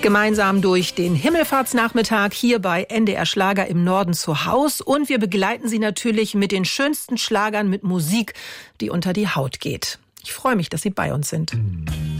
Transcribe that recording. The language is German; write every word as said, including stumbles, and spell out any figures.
Gemeinsam durch den Himmelfahrtsnachmittag hier bei N D R Schlager im Norden zu Haus. Und wir begleiten Sie natürlich mit den schönsten Schlagern, mit Musik, die unter die Haut geht. Ich freue mich, dass Sie bei uns sind.